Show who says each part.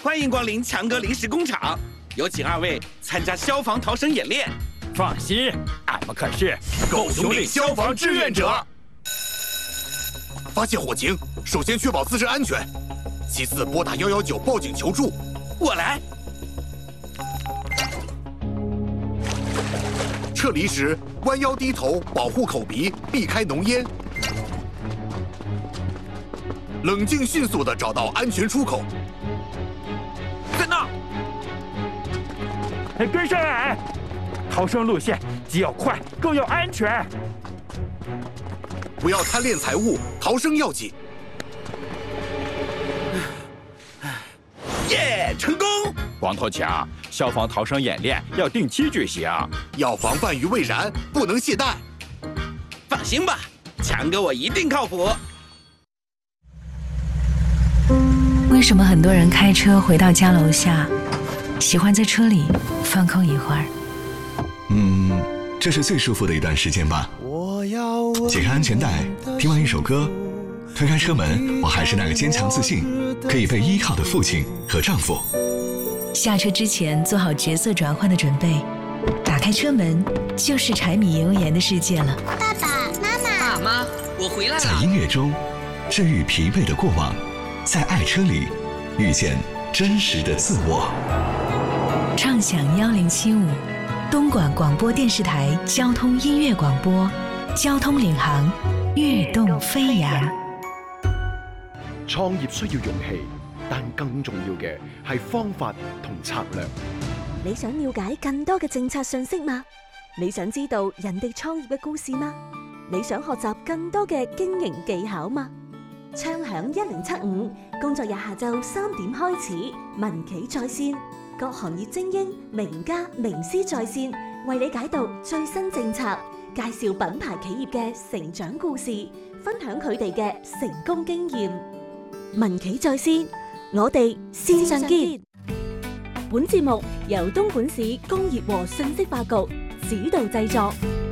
Speaker 1: 欢迎光临强哥临时工厂，有请二位参加消防逃生演练。
Speaker 2: 放心，俺们可是
Speaker 3: 狗熊岭消防志愿者。发现火情，首先确保自身安全，其次拨打119报警求助。
Speaker 1: 我来。
Speaker 3: 撤离时弯腰低头，保护口鼻，避开浓烟。冷静迅速地找到安全出口。
Speaker 1: 在那
Speaker 2: 儿！跟上来！逃生路线既要快，更要安全。
Speaker 3: 不要贪恋财物，逃生要紧。
Speaker 1: 耶，成功！
Speaker 2: 光头强，消防逃生演练要定期举行，
Speaker 3: 要防范于未然，不能懈怠。
Speaker 1: 放心吧，强哥我一定靠谱。
Speaker 4: 为什么很多人开车回到家楼下，喜欢在车里放空一会儿？
Speaker 5: 这是最舒服的一段时间吧。解开安全带，听完一首歌，推开车门，我还是那个坚强自信、可以被依靠的父亲和丈夫。
Speaker 4: 下车之前做好角色转换的准备，打开车门就是柴米油盐的世界了。
Speaker 6: 爸爸妈妈，
Speaker 1: 爸妈，我回来了。
Speaker 5: 在音乐中治愈疲惫的过往，在爱车里遇见真实的自我。
Speaker 4: 畅享1075，东莞广播电视台交通音乐广播，交通領航，躍動飛揚。
Speaker 7: 創業需要勇氣，但更重要嘅係方法同策略。
Speaker 8: 你想了解更多嘅政策信息嗎？你想知道人哋創業嘅故事嗎？你想學習更多嘅經營技巧嗎？暢享1075，工作日下晝3點開始，民企在線，各行業精英、名家、名師在線，為你解讀最新政策，介紹品牌企業嘅成長故事，分享佢哋嘅成功經驗。民企在線，我哋線上見。本節目由東莞市工業和信息化局指導製作。